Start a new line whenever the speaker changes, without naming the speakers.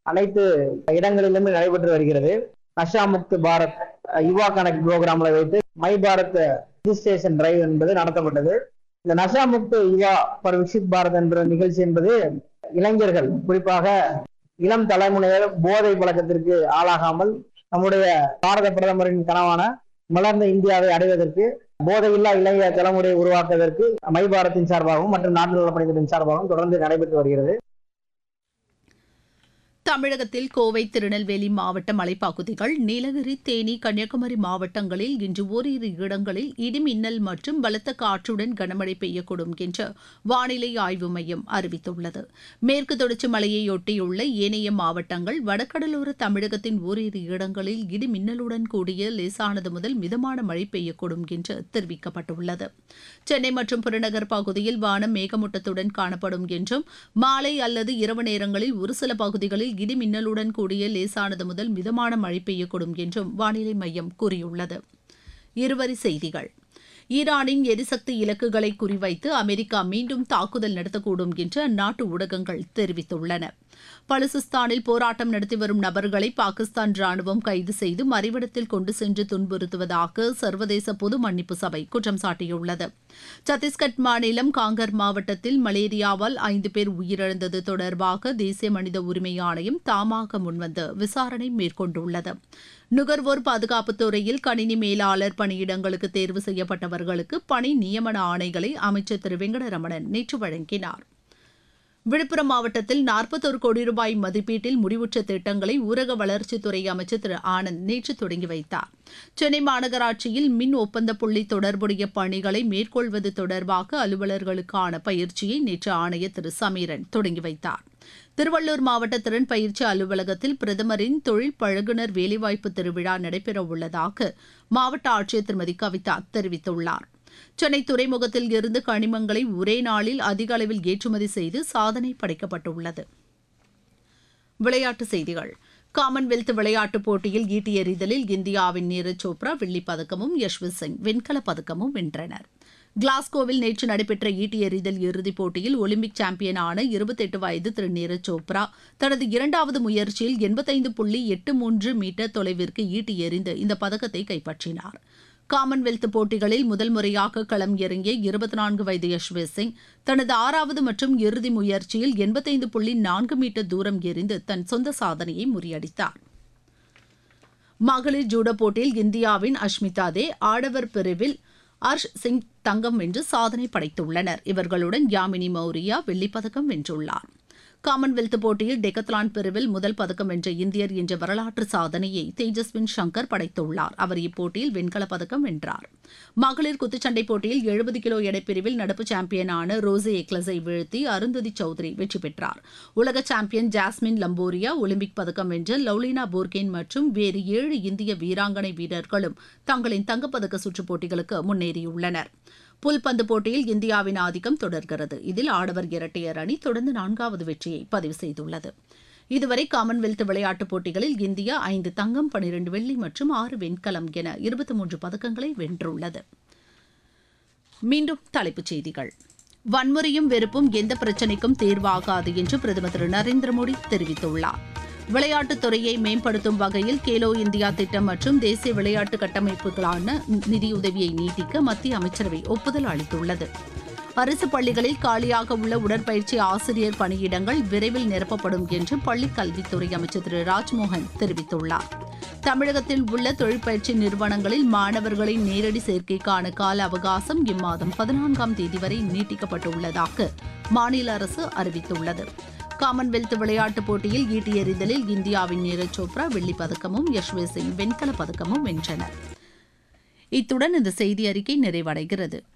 அனைத்து இடங்களிலுமே நடைபெற்று வருகிறது. நஷா முக்த் பாரத் யுவா கனெக்ட் புரோகிராம்ல வைத்து மை பாரத் ரிஜிஸ்ட்ரேஷன் டிரைவ் என்பது நடத்தப்பட்டது. இந்த நஷா முக்த் யுவா பர் விக்சித் பாரத் என்ற நிகழ்ச்சி என்பது இளைஞர்கள், குறிப்பாக இளம் தலைமுறையினர் போதை பழக்கத்திற்கு ஆளாகாமல் நம்முடைய பாரத பிரதமரின் கனவான மலர்ந்த இந்தியாவை அடைவதற்கு, போதையில்லா இளைய தலைமுறையை உருவாக்குவதற்கு மை பாரத்தின் சார்பாகவும் மற்றும் நாட்டு நலப்பணிகளின் சார்பாகவும் தொடர்ந்து நடைபெற்று வருகிறது.
தமிழகத்தில் கோவை, திருநெல்வேலி மாவட்ட மலைப்பகுதிகள், நீலகிரி, தேனி, கன்னியாகுமரி மாவட்டங்களில் இன்று ஓரிரு இடங்களில் இடிமின்னல் மற்றும் பலத்த காற்றுடன் கனமழை பெய்யக்கூடும் என்று வானிலை ஆய்வு மையம் அறிவித்துள்ளது. மேற்கு தொடர்ச்சி மலையையொட்டியுள்ள ஏனைய மாவட்டங்கள், வடகடலோர தமிழகத்தின் ஓரிரு இடங்களில் இடிமின்னலுடன் கூடிய லேசானது முதல் மிதமான மழை பெய்யக்கூடும் என்று தெரிவிக்கப்பட்டுள்ளது. சென்னை மற்றும் புறநகர் பகுதியில் வானம் மேகமூட்டத்துடன் காணப்படும் என்றும், மாலை அல்லது இரவு நேரங்களில் ஒரு சில பகுதிகளில் இடிமின்னலுடன் கூடிய லேசானது முதல் மிதமான மழை பெய்யக்கூடும் என்றும் வானிலை மையம் கூறியுள்ளது. இருவரி செய்திகள். ஈரானின் எரிசக்தி இலக்குகளை குறிவைத்து அமெரிக்கா மீண்டும் தாக்குதல் நடத்தக்கூடும் என்று அந்நாட்டு ஊடகங்கள் தெரிவித்துள்ளன. பலுசிஸ்தானில் போராட்டம் நடத்தி வரும் நபர்களை பாகிஸ்தான் ராணுவம் கைது செய்து மறைவிடத்தில் கொண்டு சென்று துன்புறுத்துவதாக சர்வதேச பொது மன்னிப்பு சபை குற்றம் சாட்டியுள்ளது. சத்தீஸ்கட் மாநிலம் காங்கர் மாவட்டத்தில் மலேரியாவால் 5 பேர் உயிரிழந்தது தொடர்பாக தேசிய மனித உரிமை ஆணையம் தாமாக முன்வந்து விசாரணை மேற்கொண்டுள்ளது. நுகர்வோர் பாதுகாப்புத் துறையில் கணினி மேலாளர் பணியிடங்களுக்கு தேர்வு செய்யப்பட்டவர்களுக்கு பணி நியமன ஆணைகளை அமைச்சர் திரு வெங்கடரமணன் நேற்று வழங்கினார். விழுப்புரம் மாவட்டத்தில் 41 கோடி ரூபாய் மதிப்பீட்டில் முடிவுற்ற திட்டங்களை ஊரக வளர்ச்சித்துறை அமைச்சர் திரு ஆனந்த் நேற்று தொடங்கி வைத்தார். சென்னை மாநகராட்சியில் மின் ஒப்பந்த புள்ளி தொடர்புடைய பணிகளை மேற்கொள்வது தொடர்பாக அலுவலர்களுக்கான பயிற்சியை நேற்று ஆணையர் திரு சமீரன் தொடங்கி வைத்தார். திருவள்ளூர் மாவட்ட திறன் பயிற்சி அலுவலகத்தில் பிரதமரின் தொழில் பழகுனர் வேலைவாய்ப்பு திருவிழா நடைபெறவுள்ளதாக மாவட்ட ஆட்சியர் திருமதி கவிதா தெரிவித்துள்ளார். சென்னை துறைமுகத்தில் இருந்து கனிமங்களை ஒரே நாளில் அதிக அளவில் ஏற்றுமதி செய்து சாதனை படைக்கப்பட்டுள்ளது. விளையாட்டுச் செய்திகள். காமன்வெல்த் விளையாட்டுப் போட்டியில் ஈட்டி எறிதலில் இந்தியாவின் நீரஜ் சோப்ரா வெள்ளிப் பதக்கமும் யஷ்வந்த் சிங் வெண்கலப் பதக்கமும் வென்றனர். கிளாஸ்கோவில் நேற்று நடைபெற்ற ஈட்டி எறிதல் இறுதிப் போட்டியில் ஒலிம்பிக் சாம்பியனான 28 வயது திரு நீரஜ் சோப்ரா தனது 2வது முயற்சியில் 85.83 மீட்டர் தொலைவிற்கு ஈட்டி எறிந்து இந்த பதக்கத்தை கைப்பற்றினார். காமன்வெல்த் போட்டிகளில் முதல் முறையாக களம் இறங்கிய 24 வயது யஷ்வந்த் சிங் தனது 6வது மற்றும் இறுதி முயற்சியில் 85.4 மீட்டர் தூரம் எறிந்து தன் சொந்த சாதனையை முறியடித்தார். மகளிர் ஜூடோ போட்டியில் இந்தியாவின் அஷ்மிதா தே, ஆடவர் பிரிவில் அர்ஷ் சிங் தங்கம் வென்று சாதனை படைத்துள்ளனர். இவர்களுடன் யாமினி மௌரியா வெள்ளிப்பதக்கம் வென்றுள்ளார். காமன்வெல்த் போட்டியில் டெக்கத்லான் பிரிவில் முதல் பதக்கம் வென்ற இந்தியர் என்ற வரலாற்று சாதனையை தேஜஸ்வின் சங்கர் படைத்துள்ளார். அவர் இப்போட்டியில் வெண்கலப் பதக்கம் வென்றார். மகளிர் குத்துச்சண்டை போட்டியில் 70 கிலோ எடைப்பிரிவில் நடப்பு சாம்பியனான ரோசி எக்லஸை வீழ்த்தி அருந்ததி சௌத்ரி வெற்றி பெற்றார். உலக சாம்பியன் ஜாஸ்மின் லம்போரியா, ஒலிம்பிக் பதக்கம் வென்ற லவ்லினா போர்கேன் மற்றும் வேறு 7 இந்திய வீராங்கனை வீரர்களும் தங்களின் தங்கப்பதக்க சுற்றுப் போட்டிகளுக்கு முன்னேறியுள்ளனர். புல்பந்து போட்டியில் இந்தியாவின் ஆதிக்கம் தொடர்கிறது. இதில் ஆடவர் இரட்டையர் அணி தொடர்ந்து 4வது வெற்றியை பதிவு செய்துள்ளது. இதுவரை காமன்வெல்த் விளையாட்டுப் போட்டிகளில் இந்தியா 5 தங்கம், 12 வெள்ளி மற்றும் 6 வெண்கலம் என 23 பதக்கங்களை வென்றுள்ளது. மீண்டும் தலைப்புச் செய்திகள். வன்முறையும் வெறுப்பும் எந்த பிரச்சினைக்கும் தீர்வாகாது என்று பிரதமர் திரு நரேந்திர மோடி தெரிவித்துள்ளார். விளையாட்டுத் துறையை மேம்படுத்தும் வகையில் கேலோ இந்தியா திட்டம் மற்றும் தேசிய விளையாட்டு கட்டமைப்புகளான நிதியுதவியை நீட்டிக்க மத்திய அமைச்சரவை ஒப்புதல் அளித்துள்ளது. அரசு பள்ளிகளில் காலியாக உள்ள உடற்பயிற்சி ஆசிரியர் பணியிடங்கள் விரைவில் நிரப்பப்படும் என்று பள்ளிக் கல்வித்துறை அமைச்சர் திரு ராஜ்மோகன் தெரிவித்துள்ளார். தமிழகத்தில் உள்ள தொழிற்பயிற்சி நிறுவனங்களில் மாணவர்களின் நேரடி சேர்க்கைக்கான கால அவகாசம் இம்மாதம் 14ஆம் தேதி வரை நீட்டிக்கப்பட்டுள்ளதாக மாநில அரசு அறிவித்துள்ளது. காமன்வெல்த் விளையாட்டுப் போட்டியில் ஈட்டி எறிதலில் இந்தியாவின் நீரஜ் சோப்ரா வெள்ளிப் பதக்கமும் யஷ்வந்த் சிங் வெண்கலப் பதக்கமும் வென்றனர். இத்துடன் இந்த செய்தி அறிக்கை நிறைவடைகிறது.